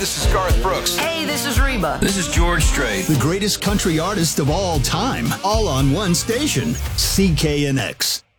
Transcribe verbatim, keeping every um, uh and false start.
this is Garth Brooks. Hey, this is Reba. This is George Strait. The greatest country artist of all time, all on one station, C K N X.